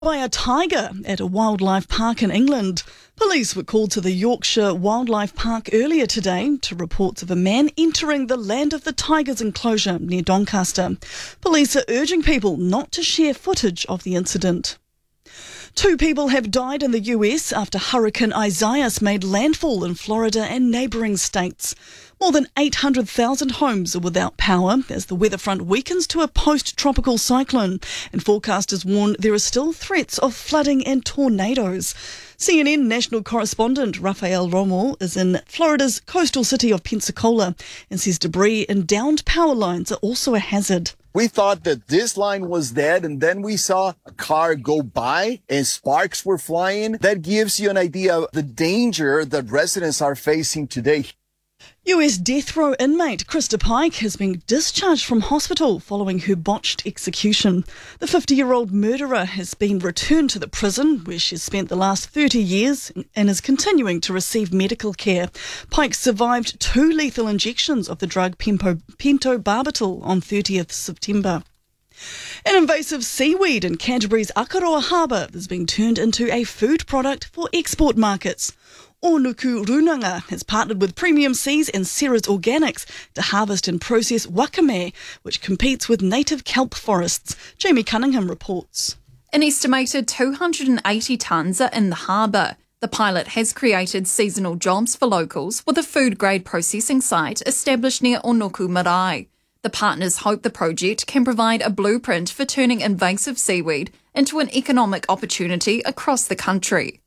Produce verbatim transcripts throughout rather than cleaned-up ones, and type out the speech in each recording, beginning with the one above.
By a tiger at a wildlife park in England. Police were called to the Yorkshire Wildlife Park earlier today to reports of a man entering the Land of the Tigers enclosure near Doncaster. Police are urging people not to share footage of the incident. Two people have died in the U S after Hurricane Isaias made landfall in Florida and neighbouring states. More than eight hundred thousand homes are without power as the weather front weakens to a post-tropical cyclone, and forecasters warn there are still threats of flooding and tornadoes. C N N national correspondent Rafael Romo is in Florida's coastal city of Pensacola and says debris and downed power lines are also a hazard. We thought that this line was dead, and then we saw a car go by and sparks were flying. That gives you an idea of the danger that residents are facing today. U S death row inmate Krista Pike has been discharged from hospital following her botched execution. The fifty-year-old murderer has been returned to the prison where she's spent the last thirty years and is continuing to receive medical care. Pike survived two lethal injections of the drug pentobarbital on thirtieth September. An invasive seaweed in Canterbury's Akaroa Harbour is being turned into a food product for export markets. Onuku Runanga has partnered with Premium Seas and Serra's Organics to harvest and process wakame, which competes with native kelp forests. Jamie Cunningham reports. An estimated two hundred eighty tonnes are in the harbour. The pilot has created seasonal jobs for locals with a food-grade processing site established near Onuku Marae. The partners hope the project can provide a blueprint for turning invasive seaweed into an economic opportunity across the country.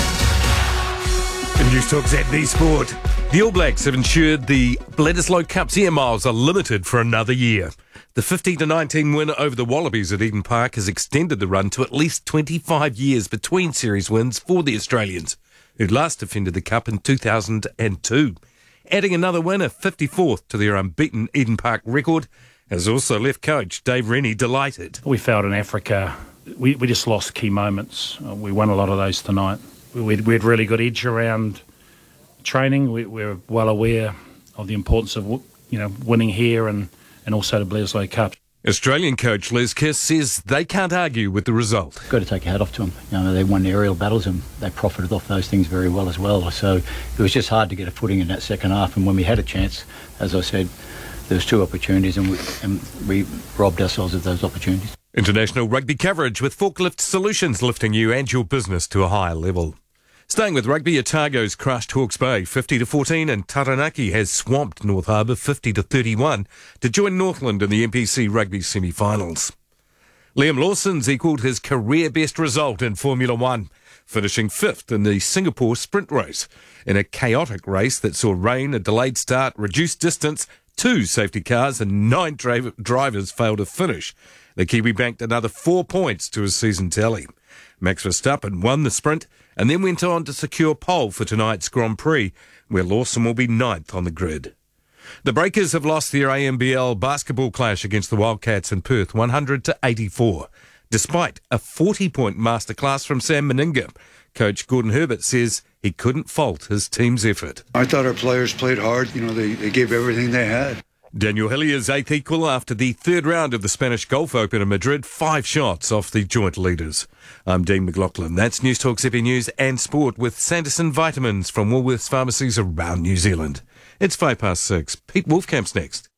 News Talk Z B Sport. The All Blacks have ensured the Bledisloe Cup's air miles are limited for another year. The fifty to nineteen win over the Wallabies at Eden Park has extended the run to at least twenty-five years between series wins for the Australians, who last defended the Cup in two thousand two. Adding another win, a fifty-fourth to their unbeaten Eden Park record, has also left coach Dave Rennie delighted. We felt in Africa, we, we just lost key moments. Uh, we won a lot of those tonight. We had, we had really good edge around training. We, we're well aware of the importance of you know winning here and, and also the Bledisloe Cup. Australian coach Les Kiss says they can't argue with the result. Got to take a hat off to them. You know, they won the aerial battles and they profited off those things very well as well. So it was just hard to get a footing in that second half. And when we had a chance, as I said, there was two opportunities and we, and we robbed ourselves of those opportunities. International rugby coverage with Forklift Solutions lifting you and your business to a higher level. Staying with rugby, Otago's crushed Hawke's Bay fifty to fourteen and Taranaki has swamped North Harbour fifty to thirty-one to join Northland in the N P C rugby semi-finals. Liam Lawson's equalled his career best result in Formula One, finishing fifth in the Singapore sprint race in a chaotic race that saw rain, a delayed start, reduced distance, two safety cars and nine dra- drivers failed to finish. The Kiwi banked another four points to his season tally. Max Verstappen won the sprint and then went on to secure pole for tonight's Grand Prix, where Lawson will be ninth on the grid. The Breakers have lost their A M B L basketball clash against the Wildcats in Perth, one hundred to eighty-four. Despite a forty-point masterclass from Sam Meninga, coach Gordon Herbert says he couldn't fault his team's effort. I thought our players played hard. You know, they, they gave everything they had. Daniel Hillier's eighth equal after the third round of the Spanish Golf Open in Madrid, five shots off the joint leaders. I'm Dean McLaughlin. That's News Talk Z B News and Sport with Sanderson Vitamins from Woolworths pharmacies around New Zealand. It's five past six. Pete Wolfcamp's next.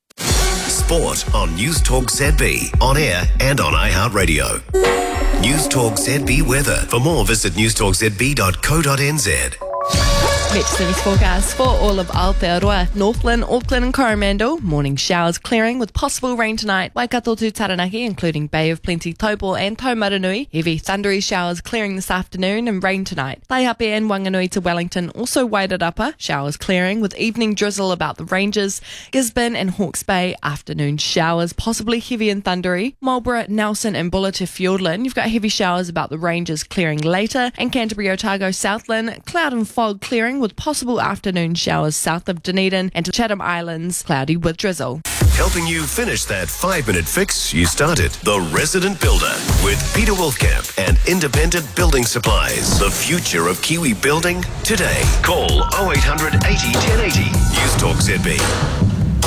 Sport on News Talk Z B, on air and on iHeartRadio. News Talk Z B weather. For more, visit news talk z b dot co dot n z. Met Service forecast for all of Aotearoa, Northland, Auckland and Coromandel. Morning showers clearing with possible rain tonight. Waikato to Taranaki, including Bay of Plenty, Taupo and Taumaranui. Heavy thundery showers clearing this afternoon and rain tonight. Taihape and Wanganui to Wellington, also Wairarapa. Showers clearing with evening drizzle about the ranges. Gisborne and Hawke's Bay, afternoon showers, possibly heavy and thundery. Marlborough, Nelson and Buller to Fiordland. You've got heavy showers about the ranges clearing later. And Canterbury, Otago, Southland, cloud and fog clearing with possible afternoon showers south of Dunedin and to Chatham Islands, cloudy with drizzle. Helping you finish that five-minute fix you started. The Resident Builder with Peter Wolfcamp and Independent Building Supplies. The future of Kiwi building today. Call oh eight hundred eighty ten eighty. News Talk Z B.